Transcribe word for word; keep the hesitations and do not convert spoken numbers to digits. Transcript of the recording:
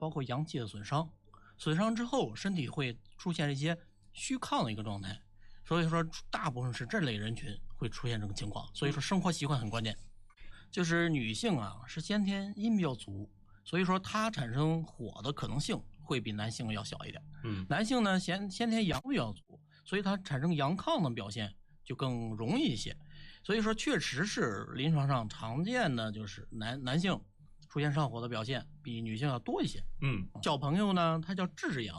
包括阳气的损伤，损伤之后身体会出现一些虚亢的一个状态，所以说大部分是这类人群会出现这个情况。所以说生活习惯很关键。就是女性啊是先天阴比较足，所以说它产生火的可能性会比男性要小一点。 嗯， 男性呢先先天阳比较足，所以它产生阳亢的表现就更容易一些。所以说确实是临床上常见的就是男男性出现上火的表现比女性要多一些。 嗯， 小朋友呢他叫智阳，